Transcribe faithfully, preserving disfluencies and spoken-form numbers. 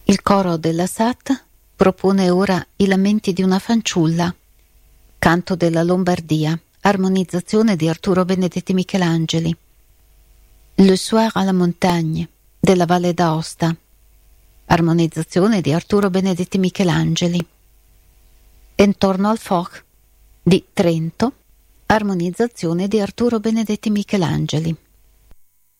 Il coro della S A T propone ora I lamenti di una fanciulla, canto della Lombardia, armonizzazione di Arturo Benedetti Michelangeli. Le soir à la montagne della Valle d'Aosta, armonizzazione di Arturo Benedetti Michelangeli. Intorno al Foch di Trento, armonizzazione di Arturo Benedetti Michelangeli.